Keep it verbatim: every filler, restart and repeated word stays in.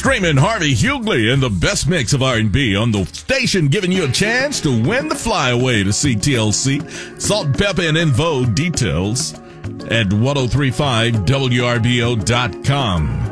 Streaming Harvey Hughley and the best mix of R and B on the station, giving you a chance to win the flyaway to see T L C. Salt, pepper, and info details at ten thirty-five W R B O dot com.